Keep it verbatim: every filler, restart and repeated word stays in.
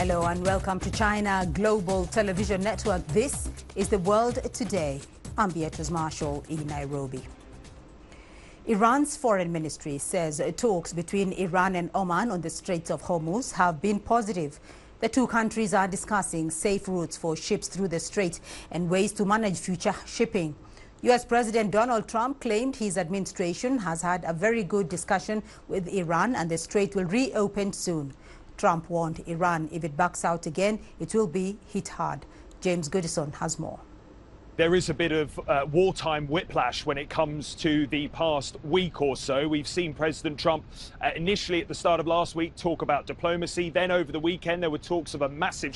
Hello and welcome to China Global Television Network. This is The World Today. I'm Beatrice Marshall in Nairobi. Iran's foreign ministry says talks between Iran and Oman on the Straits of Hormuz have been positive. The two countries are discussing safe routes for ships through the strait and ways to manage future shipping. U S President Donald Trump claimed his administration has had a very good discussion with Iran and the strait will reopen soon. Trump warned Iran if it backs out again, it will be hit hard. James Goodison has more. There is a bit of uh, wartime whiplash when it comes to the past week or so. We've seen President Trump uh, initially at the start of last week talk about diplomacy. Then over the weekend, there were talks of a massive